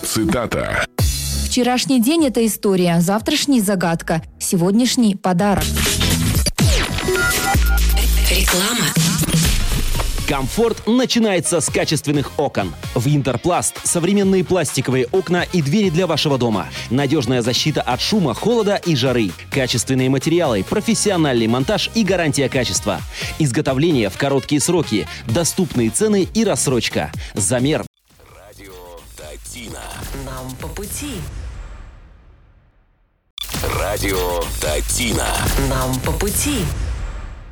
Цитата. Вчерашний день – это история, завтрашний – загадка, сегодняшний – подарок. Реклама. Комфорт начинается с качественных окон. Винтерпласт – современные пластиковые окна и двери для вашего дома. Надежная защита от шума, холода и жары. Качественные материалы, профессиональный монтаж и гарантия качества. Изготовление в короткие сроки, доступные цены и рассрочка. Замер. Радио Татина. Нам по пути. Радио Татина. Нам по пути.